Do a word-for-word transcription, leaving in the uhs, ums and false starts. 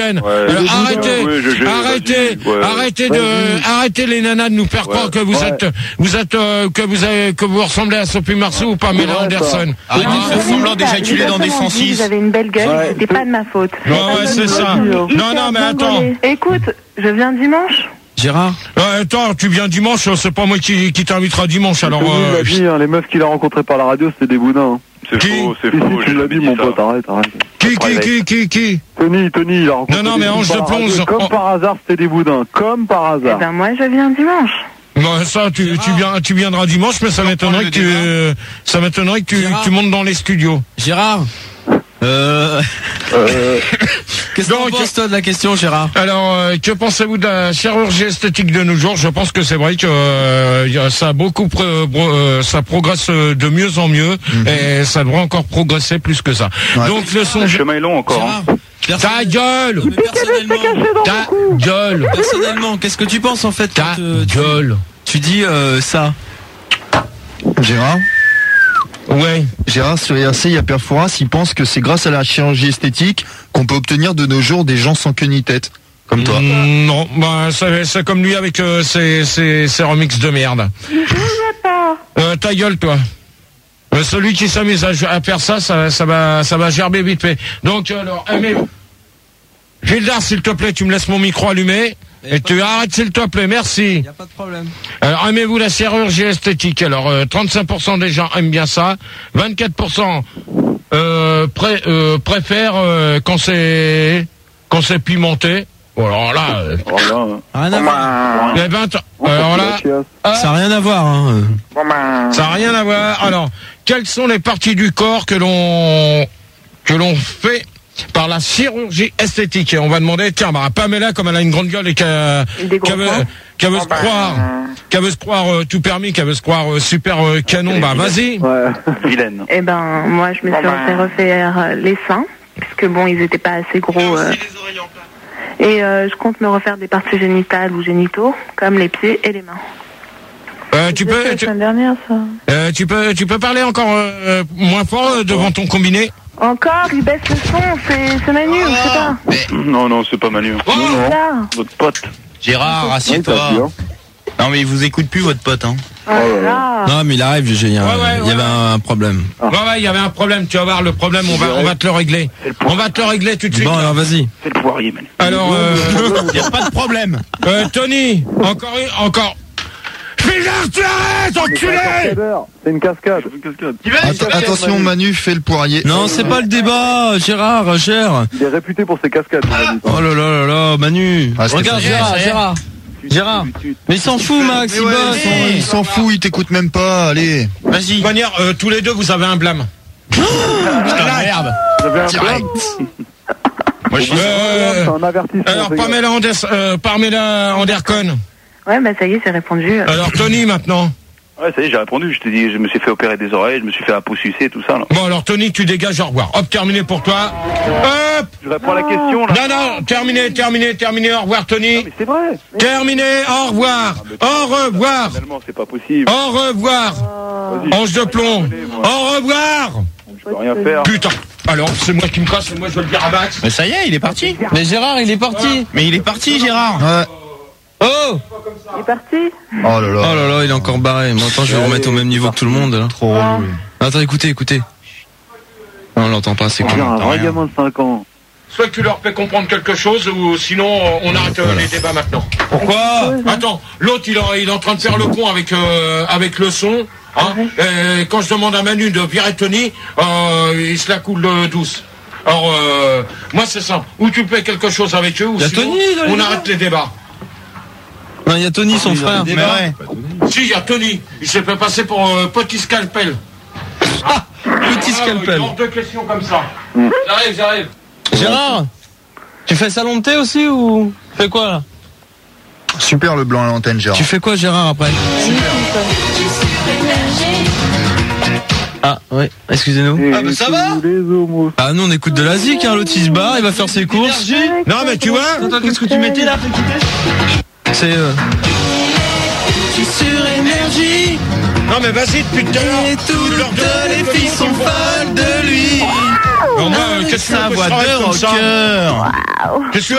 Ouais, Alors, arrêtez, ouais, je, je, arrêtez, ouais, arrêtez de, arrêtez les nanas de nous faire croire ouais, que vous ouais. êtes, vous êtes, euh, que vous avez, que vous ressemblez à Sophie Marceau ou Pamela ouais, Anderson. Arrêtez de faire semblant déjà que tu l'es dans des cent six. Vous avez une belle gueule, ouais. C'était pas de ma faute. Ouais, ouais, c'est ça. Non, non, mais attends. Écoute, je viens dimanche. Gérard ouais, attends, tu viens dimanche, c'est pas moi qui, qui t'invitera dimanche, alors... Euh, il dit, hein, les meufs qu'il a rencontrées par la radio, c'était des boudins. Hein. C'est qui faux, c'est faux. Si, tu l'as dit, mon pote, arrête, arrête. Qui, qui, qui, qui, qui Tony, Tony, il a rencontré... Non, non, mais Ange de Plonge... Comme par hasard, c'était des boudins, comme par hasard. Eh ben, moi, je viens dimanche. Non, ça, tu, tu, viens, tu viendras dimanche, mais ça m'étonnerait que tu, euh, ça m'étonnerait que tu, que tu montes dans les studios. Gérard Euh... euh... Qu'est-ce que tu penses toi de la question, Gérard? Alors, euh, que pensez-vous de la chirurgie esthétique de nos jours? Je pense que c'est vrai que euh, ça a beaucoup, pro, euh, ça progresse de mieux en mieux, mm-hmm. et ça devrait encore progresser plus que ça. Ouais. Donc le son. Le chemin est long encore. Hein. Ta gueule. Personnellement, ta gueule. Personnellement, qu'est-ce que tu penses en fait? Ta euh, gueule. Tu, tu dis euh, ça. Gérard. Ouais. Gérard, sur I R C, il y a Père Fouras, il pense que c'est grâce à la chirurgie esthétique qu'on peut obtenir de nos jours des gens sans queue ni tête, comme toi. Mmh, non, bah, c'est, c'est comme lui avec euh, ses, ses, ses remixes de merde. Euh, ta gueule, toi. Euh, celui qui s'amuse à, à faire ça, ça, ça va, ça va gerber vite fait. Donc, alors, aimez. Gildar, s'il te plaît, tu me laisses mon micro allumé. Et tu de... arrêtes s'il te plaît, merci. Il n'y a pas de problème. Alors aimez-vous la chirurgie esthétique? Alors euh, trente-cinq pour cent des gens aiment bien ça, vingt-quatre pour cent euh, pré, euh, préfèrent euh, quand c'est quand c'est pimenté. Bon, alors là, euh, rien à voir. Les vingt, alors là, euh, ça n'a rien à voir. Hein. Ça n'a rien à voir. Alors, quelles sont les parties du corps que l'on que l'on fait par la chirurgie esthétique? Et on va demander, tiens, bah, Pamela, comme elle a une grande gueule et qu'elle qu veut, qu veut se croire, qu'elle veut se croire euh, tout permis, qu'elle veut se croire euh, super euh, canon, bah vas-y. Ouais, vilaine. Eh ben, moi, je me suis fait refaire les seins, parce que bon, ils n'étaient pas assez gros. Euh, et euh, je compte me refaire des parties génitales ou génitaux, comme les pieds et les mains. Euh, tu peux, tu, dernière, ça. Euh, tu peux, tu peux parler encore euh, moins fort euh, devant ton combiné. Encore, il baisse le son, c'est, c'est Manu, oh, je sais pas. Mais... Non, non, c'est pas Manu. Oh, non, non, votre pote. Gérard, assieds-toi. Non, mais il vous écoute plus, votre pote, hein. Oh là. Non, mais il arrive, il y, a, ouais, ouais, il y avait ouais. un problème. Ouais, ouais, il y avait un problème, tu vas voir le problème, on va, on va te le régler. On va te le régler tout de suite. Bon, alors vas-y. C'est le poirier, Manu. Alors, euh... il n'y a pas de problème. Euh, Tony, encore une, encore. Fais-le, tu arrêtes, enculé! C'est une cascade. C'est une cascade. Att- attention, Manu, fais le poirier. Non, c'est pas le débat, Gérard, Gérard. Il est réputé pour ses cascades. Oh là là là là, Manu. Ah, regarde, Gérard, Gérard. Gérard. Mais il s'en fout, Max, il ouais, bosse. Ouais, il s'en fout, il t'écoute même pas, allez. Vas-y. De toute manière, euh, tous les deux, vous avez un blâme. Oh, putain, merde. Vous avez un blâme? Moi, je suis... Euh, un avertissement. Alors, Pamela, Anders, euh, Pamela Anderson. Ouais, bah ça y est, c'est répondu. Alors, Tony, maintenant. Ouais, ça y est, j'ai répondu. Je t'ai dit, je me suis fait opérer des oreilles, je me suis fait un pouce sucé, tout ça, là. Bon, alors, Tony, tu dégages, au revoir. Hop, terminé pour toi. Hop! Je réponds à la question, là. Non, non, terminé, terminé, terminé, au revoir, Tony. Non, mais c'est vrai. Terminé, au revoir. Ah, au revoir. Finalement, c'est pas possible. Au revoir. Oh. Ange de plomb. Au revoir. Je peux rien faire. Putain. Alors, c'est moi qui me casse, moi je vais le dire à Max. Mais ça y est, il est parti. Mais Gérard, il est parti. Voilà. Mais il est parti, Gérard. Ouais. Oh! Il est parti? Oh là là. Oh là là, il est encore barré. Moi, attends, je vais vous remettre au même niveau que tout le monde, là. Trop relou. Attends, écoutez, écoutez. Non, on l'entend pas, c'est con. Un vrai gamin de cinq ans. Soit tu leur fais comprendre quelque chose, ou sinon on arrête voilà. les débats maintenant. Pourquoi? Attends, l'autre il, il est en train de faire le con avec, euh, avec le son. Hein, et quand je demande à Manu de virer Tony, euh, il se la coule douce. Alors, euh, moi c'est simple. Ou tu fais quelque chose avec eux, ou sinon Tony, on arrête les débats. Non, il y a Tony, son frère. Mais ouais. Si, il y a Tony. Il s'est fait passer pour euh, petit scalpel. Ah, petit scalpel. Il y a deux questions comme ça. Mm. J'arrive, j'arrive. Gérard, tu fais salon de thé aussi ou tu fais quoi là? Super le blanc à l'antenne, Gérard. Tu fais quoi, Gérard, après? Ah, ouais, excusez-nous. Ah, bah ça va? Ah, nous on écoute de la zik, hein, l'autre il se barre, il va faire ses courses. Non, mais tu vois. Attends, qu'est-ce que tu mettais là? C'est. Euh... Sur énergie. Non, mais vas-y, depuis tout à l'heure. Et toutes les filles sont folles de lui. Non, moi, qu'est-ce que sa voix de rocker. Qu'est-ce que